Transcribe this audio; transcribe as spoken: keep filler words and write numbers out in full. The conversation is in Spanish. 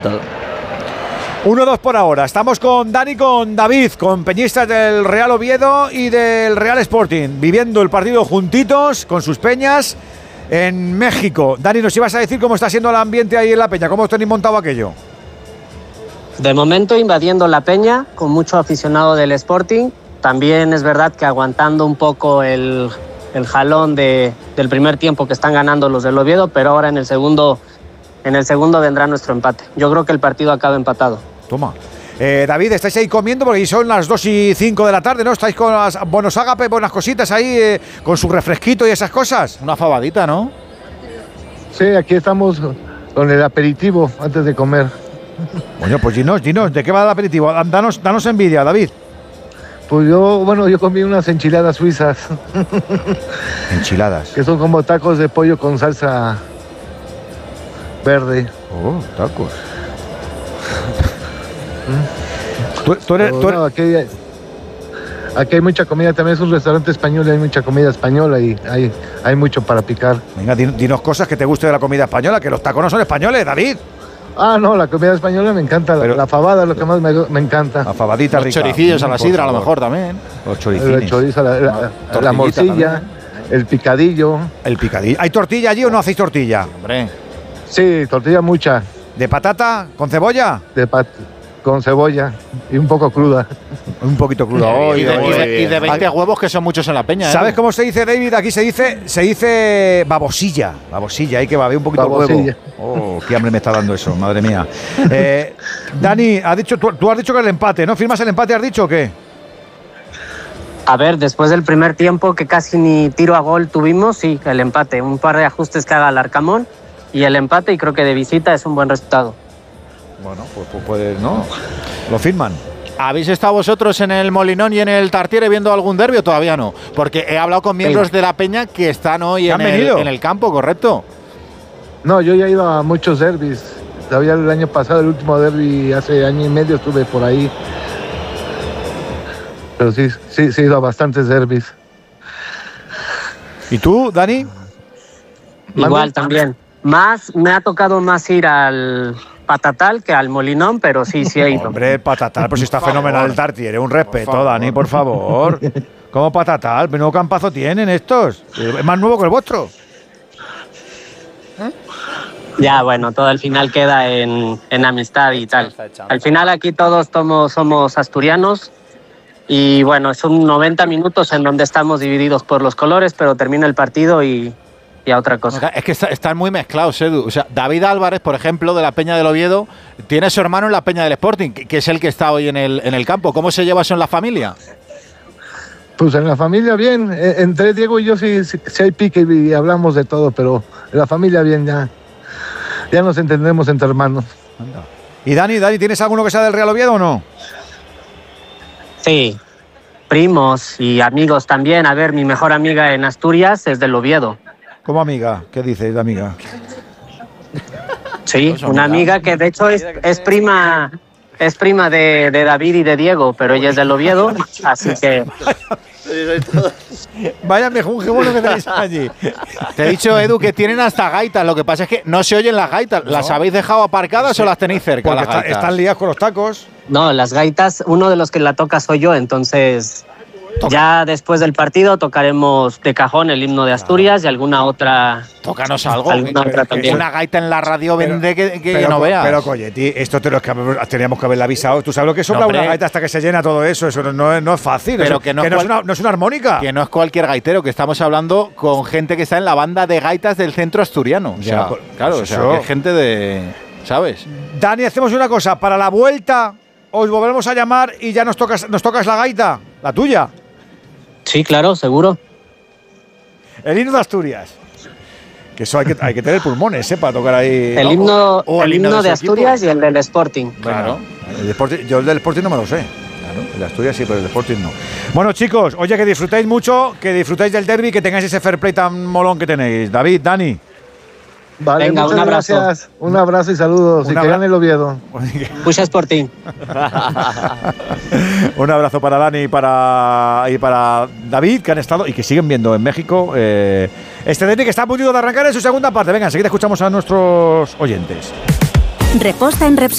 uno dos por ahora. Estamos con Dani, con David, con peñistas del Real Oviedo y del Real Sporting, viviendo el partido juntitos con sus peñas en México. Dani, nos ibas a decir cómo está siendo el ambiente ahí en la peña, cómo tenéis montado aquello. De momento invadiendo la peña, con mucho aficionado del Sporting. También es verdad que aguantando un poco el, el jalón de, del primer tiempo que están ganando los del Oviedo, pero ahora en el segundo, en el segundo vendrá nuestro empate. Yo creo que el partido acaba empatado. Toma. Eh, David, estáis ahí comiendo porque son las dos y cinco de la tarde, ¿no? Estáis con las buenos ágapes, buenas cositas ahí, eh, con su refresquito y esas cosas. Una fabadita, ¿no? Sí, aquí estamos con el aperitivo antes de comer. Bueno, pues dinos, dinos, ¿de qué va el aperitivo? Danos, danos envidia, David. Pues yo, bueno, yo comí unas enchiladas suizas. Enchiladas. Que son como tacos de pollo con salsa verde. Oh, tacos. ¿Tú, tú eres, tú eres... No, aquí, hay, aquí hay mucha comida, también es un restaurante español y hay mucha comida española y hay, hay mucho para picar. Venga, dinos cosas que te guste de la comida española, que los tacos no son españoles, David. Ah, no, la comida española me encanta, la, la fabada es lo que más me, me encanta. La fabadita los rica. choricillos a la sidra, a lo mejor también. Los choricines. El chorizo, la, la, la, la morcilla, también. El picadillo. El picadillo. ¿Hay tortilla allí o no hacéis tortilla? Hombre. Sí, tortilla mucha. ¿De patata? ¿Con cebolla? De pat con cebolla y un poco cruda. Un poquito cruda. Oh, y, de, y, de, y de veinte huevos, que son muchos en la peña. ¿Sabes ¿eh? cómo se dice, David? Aquí se dice se dice babosilla. Babosilla, hay que babear un poquito babosilla. El huevo. Oh, qué hambre me está dando eso, madre mía. Eh, Dani, ha dicho, tú, tú has dicho que el empate, ¿no? ¿Firmas el empate, has dicho o qué? A ver, después del primer tiempo que casi ni tiro a gol tuvimos, sí, el empate. Un par de ajustes que haga el Arcamón y el empate, y creo que de visita es un buen resultado. Bueno, pues, pues puede, ¿no? Lo firman. ¿Habéis estado vosotros en el Molinón y en el Tartiere viendo algún derbi o todavía no? Porque he hablado con miembros sí. de la peña que están hoy en el, en el campo, ¿correcto? No, yo ya he ido a muchos derbis. Todavía el año pasado, el último derbi, hace año y medio estuve por ahí. Pero sí, sí, sí he ido a bastantes derbis. ¿Y tú, Dani? Igual ¿Mande? También. Más, me ha tocado más ir al Patatal que al Molinón, pero sí, sí he ido. Hombre, Patatal, pues está fenomenal el Tartiere. Un respeto, por Dani, por favor. ¿Cómo Patatal? ¿Menudo campazo tienen estos? ¿Es más nuevo que el vuestro? ¿Eh? Ya, bueno, todo al final queda en, en amistad y tal. Al final aquí todos somos, somos asturianos y bueno, son noventa minutos en donde estamos divididos por los colores, pero termina el partido y... y a otra cosa. Es que está, están muy mezclados, Edu. O sea, David Álvarez, por ejemplo, de la Peña del Oviedo, tiene a su hermano en la Peña del Sporting, que, que es el que está hoy en el, en el campo. ¿Cómo se lleva eso en la familia? Pues en la familia bien. Entre Diego y yo sí, sí, sí hay pique y hablamos de todo, pero en la familia bien ya. Ya nos entendemos entre hermanos. ¿Y Dani, Dani, tienes alguno que sea del Real Oviedo o no? Sí, primos y amigos también. A ver, mi mejor amiga en Asturias es del Oviedo. ¿Cómo amiga? ¿Qué dices de amiga? Sí, una amiga que de hecho es, es prima es prima de, de David y de Diego, pero ella es del Oviedo, así que... Vaya mejunje bueno que tenéis allí. Te he dicho, Edu, que tienen hasta gaitas. Lo que pasa es que no se oyen las gaitas. ¿Las no. habéis dejado aparcadas sí. o las tenéis cerca? Porque las está, están liados con los tacos. No, las gaitas, uno de los que la toca soy yo, entonces... Toca. Ya después del partido tocaremos de cajón el himno de Asturias claro. y alguna otra. Tócanos algo. Alguna otra también. Una gaita en la radio pero, vende que, que pero, no veas. Pero, Colletti, esto te lo que teníamos que haberle avisado. Tú sabes lo que sopla no, una gaita hasta que se llena todo eso. Eso no, no, es, no es fácil. Pero eso, que, no, que es no, cual, es una, no es una armónica. Que no es cualquier gaitero, que estamos hablando con gente que está en la banda de gaitas del centro asturiano. O sea, ya, claro, pues o sea, que es gente de. ¿Sabes? Dani, hacemos una cosa. Para la vuelta, os volvemos a llamar y ya nos tocas, nos tocas la gaita, la tuya. Sí, claro, seguro. El himno de Asturias. Que eso hay que, hay que tener pulmones, ¿eh? Para tocar ahí. El himno, o el el himno, himno de, de Asturias equipo. Y el del Sporting. Claro. El de Sporting, yo el del Sporting no me lo sé. Claro. El de Asturias sí, pero el de Sporting no. Bueno, chicos, oye, que disfrutéis mucho, que disfrutéis del derbi, que tengáis ese fair play tan molón que tenéis. David, Dani. Vale, venga, muchas un abrazo. Gracias. Un abrazo y saludos. Un y que gane el Oviedo. Muchas por ti. Un abrazo para Dani y para, y para David, que han estado y que siguen viendo en México eh, este derbi que está a punto de arrancar en su segunda parte. Venga, enseguida escuchamos a nuestros oyentes. Reposta en Repsol.